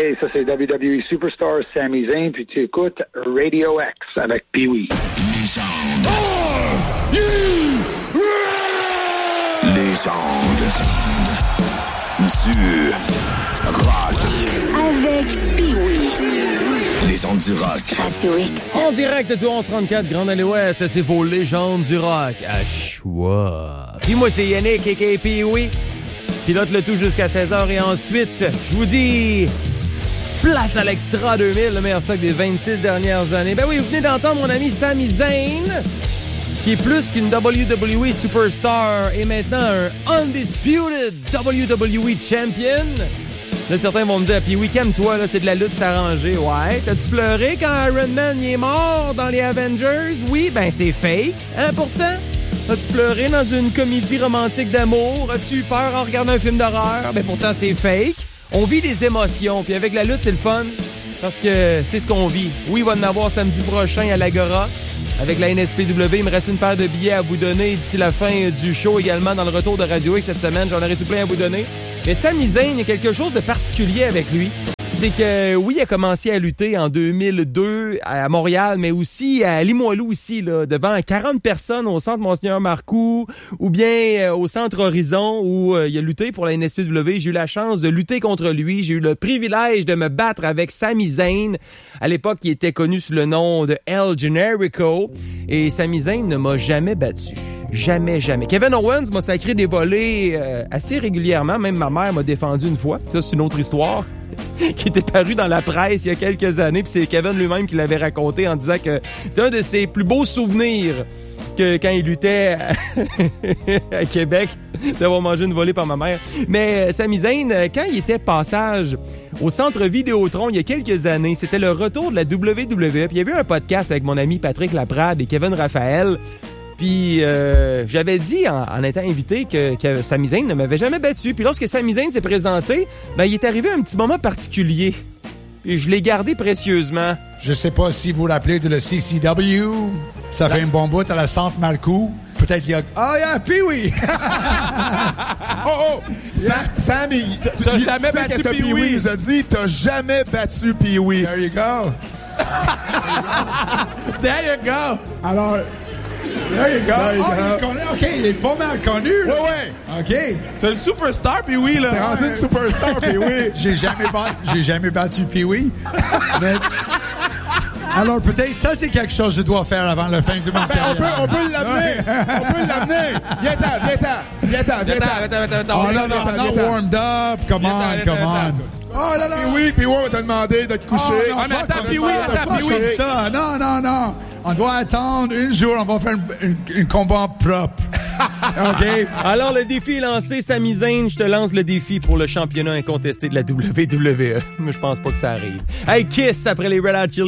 Hey, ça c'est WWE Superstar Sami Zayn, puis tu écoutes Radio X avec Pee-wee. Légende. Légende du rock. Avec Pee-wee. Légende du rock. Radio X. En direct du 1134 Grande Allée Ouest, c'est vos légendes du rock à choix. Puis moi, c'est Yannick, a.k.a. Pee-wee. Pilote le tout jusqu'à 16h et ensuite, je vous dis... Place à l'Extra 2000, le meilleur stock des 26 dernières années. Ben oui, vous venez d'entendre mon ami Sami Zayn, qui est plus qu'une WWE Superstar et maintenant un Undisputed WWE Champion. Là, certains vont me dire, puis oui, calme-toi, là, c'est de la lutte, c'est arrangé. Ouais, t'as-tu pleuré quand Iron Man y est mort dans les Avengers? Oui, ben c'est fake, hein, pourtant? As-tu pleuré dans une comédie romantique d'amour? As-tu eu peur en regardant un film d'horreur? Ben pourtant, c'est fake. On vit des émotions, puis avec la lutte, c'est le fun, parce que c'est ce qu'on vit. Oui, il va en avoir samedi prochain à l'Agora, avec la NSPW. Il me reste une paire de billets à vous donner d'ici la fin du show, également dans le retour de Radio X cette semaine. J'en aurai tout plein à vous donner. Mais Sami Zayn, il y a quelque chose de particulier avec lui. C'est que, oui, il a commencé à lutter en 2002 à Montréal, mais aussi à Limoilou aussi, là, devant 40 personnes au centre Monseigneur Marcoux, ou bien au centre Horizon, où il a lutté pour la NSPW. J'ai eu la chance de lutter contre lui. J'ai eu le privilège de me battre avec Sami Zayn. À l'époque, il était connu sous le nom de El Generico. Et Sami Zayn ne m'a jamais battu. Jamais, jamais. Kevin Owens m'a sacré des volets assez régulièrement. Même ma mère m'a défendu une fois. Ça, c'est une autre histoire qui était parue dans la presse il y a quelques années. Puis c'est Kevin lui-même qui l'avait raconté en disant que c'était un de ses plus beaux souvenirs que quand il luttait à Québec, d'avoir mangé une volée par ma mère. Mais Sami Zayn, quand il était passage au Centre Vidéotron il y a quelques années, c'était le retour de la WWE. Puis il y avait eu un podcast avec mon ami Patrick Laprade et Kevin Raphaël. Puis j'avais dit en étant invité que Sami Zayn ne m'avait jamais battu. Puis lorsque Sami Zayn s'est présenté, ben il est arrivé un petit moment particulier. Puis je l'ai gardé précieusement. Je sais pas si vous vous rappelez de le CCW. Ça fait un bon bout à la Centre Marcoux. Peut-être il y a... Ah, yeah, Pee-wee! Oh! Sammy, t'as jamais battu Pee-wee. Pee-wee nous a dit, t'as jamais battu Pee-wee. There you go. There you go. Alors... There you go. Il connaît. OK, il est pas mal connu. Là. Ouais. OK. C'est le superstar, Pee-wee, là. C'est rendu une superstar, Pee-wee. J'ai jamais battu Pee-wee. Mais... Alors, peut-être, ça, c'est quelque chose que je dois faire avant la fin de mon carrière. On peut l'amener. On peut l'amener. Viens-t'en. Oh, non, warmed up. Come on. Oh là là. Pee-wee, on va te demander de te coucher. Mais attends, Pee-wee. Ça, non. On doit attendre un jour, on va faire un combat propre. OK? Alors, le défi est lancé. Sami Zayn, je te lance le défi pour le championnat incontesté de la WWE. Mais je pense pas que ça arrive. Hey, Kiss après les Red Hot Chili